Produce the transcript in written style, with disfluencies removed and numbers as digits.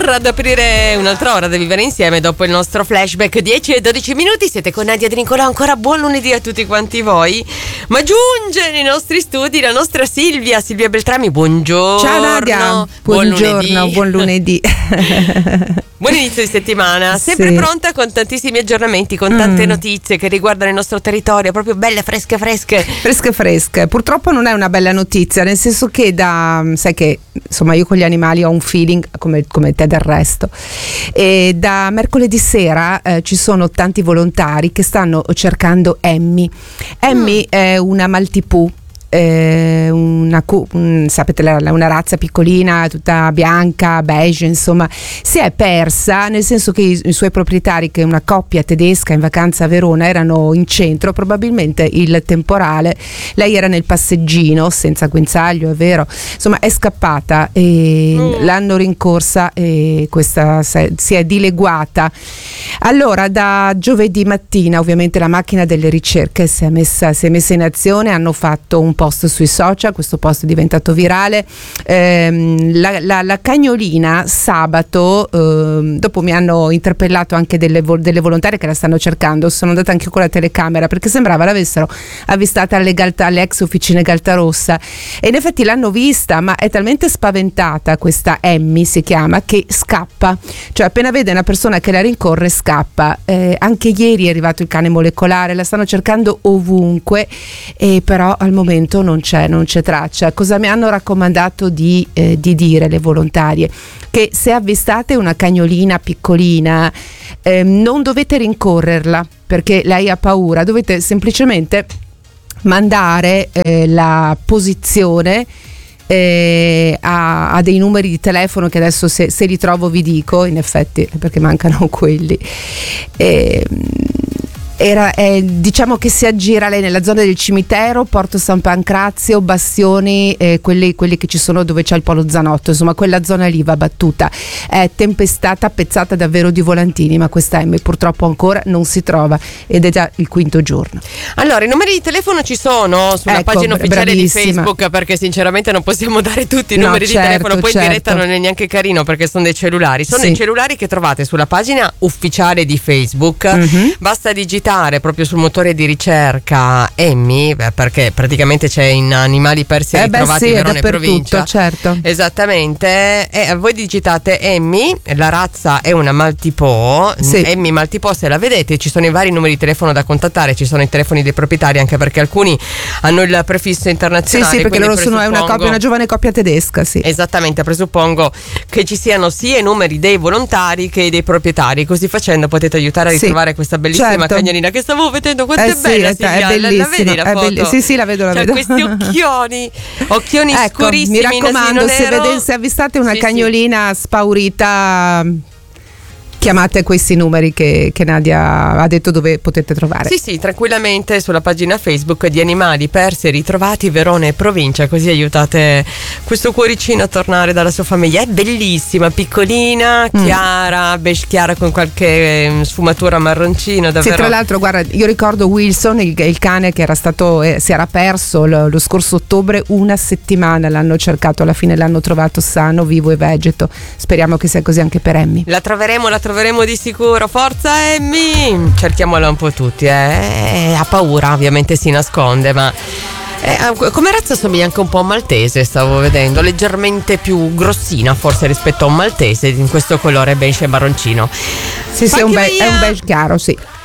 ad aprire un'altra ora da vivere insieme dopo il nostro flashback 10 e 12 minuti. Siete con Nadia Di Nicolò, ancora buon lunedì a tutti quanti voi. Ma giunge nei nostri studi la nostra Silvia Beltrami, buongiorno. Ciao Nadia, buongiorno, buon lunedì. Buon inizio di settimana, sempre sì. Pronta con tantissimi aggiornamenti, con tante notizie che riguardano il nostro territorio, proprio belle, fresche. Purtroppo non è una bella notizia, nel senso che sai che insomma io con gli animali ho un feeling come te del resto, e da mercoledì sera ci sono tanti volontari che stanno cercando Emmy. Emmy è una Maltipù, sapete, una razza piccolina, tutta bianca, beige, insomma, si è persa, nel senso che i suoi proprietari, che è una coppia tedesca in vacanza a Verona, erano in centro, probabilmente il temporale, lei era nel passeggino senza guinzaglio, è vero, insomma è scappata e l'hanno rincorsa e questa si è dileguata. Allora da giovedì mattina ovviamente la macchina delle ricerche si è messa in azione, hanno fatto un post sui social, questo post è diventato virale. La cagnolina sabato, dopo mi hanno interpellato anche delle volontarie che la stanno cercando, sono andata anche con la telecamera perché sembrava l'avessero avvistata alle ex officine Galtarossa, e in effetti l'hanno vista, ma è talmente spaventata, questa Emmy si chiama, che scappa, cioè appena vede una persona che la rincorre scappa. Anche ieri è arrivato il cane molecolare, la stanno cercando ovunque, e però al momento non c'è traccia. Cosa mi hanno raccomandato di dire le volontarie? Che se avvistate una cagnolina piccolina non dovete rincorrerla perché lei ha paura, dovete semplicemente mandare la posizione a dei numeri di telefono che adesso se li trovo vi dico, in effetti perché mancano quelli. Diciamo che si aggira lei nella zona del cimitero, Porto San Pancrazio, Bastioni, quelli che ci sono dove c'è il Polo Zanotto, insomma quella zona lì va battuta. È tempestata, pezzata davvero di volantini, ma questa Emmy purtroppo ancora non si trova ed è già il quinto giorno. Allora, i numeri di telefono ci sono sulla pagina ufficiale di Facebook, perché sinceramente non possiamo dare tutti i numeri di telefono, poi in diretta non è neanche carino perché sono dei cellulari. Sono dei cellulari che trovate sulla pagina ufficiale di Facebook. Basta digitare proprio sul motore di ricerca Emmy, perché praticamente c'è in Animali Persi ritrovati Verona e provincia. Certo. Esattamente. E voi digitate Emmy, la razza è una Maltipò. Emmy Maltipò, se la vedete ci sono i vari numeri di telefono da contattare, ci sono i telefoni dei proprietari, anche perché alcuni hanno il prefisso internazionale. Sì, perché loro sono una giovane coppia tedesca, sì. Esattamente, presuppongo che ci siano sia i numeri dei volontari che dei proprietari, così facendo potete aiutare a ritrovare questa bellissima cagnolina che stavo vedendo. Quanto è bella, Silvia, è bellissima, la vedi la foto? Sì, la vedo. Questi occhioni ecco, scurissimi, mi raccomando, se avvistate una cagnolina spaurita, chiamate questi numeri che Nadia ha detto dove potete trovare. Sì, tranquillamente sulla pagina Facebook di Animali Persi e ritrovati Verona e provincia, così aiutate questo cuoricino a tornare dalla sua famiglia. È bellissima, piccolina, chiara, beige chiara con qualche sfumatura marroncina, davvero. Sì, tra l'altro guarda, io ricordo Wilson, il cane che era stato si era perso lo scorso ottobre, una settimana l'hanno cercato, alla fine l'hanno trovato sano, vivo e vegeto. Speriamo che sia così anche per Emmy. La troveremo di sicuro. Forza Emmy, cerchiamola un po' tutti. Ha paura, ovviamente si nasconde, ma come razza somiglia anche un po' a un maltese, stavo vedendo, leggermente più grossina forse rispetto a un maltese, in questo colore beige e marroncino. Sì, è un beige chiaro, sì.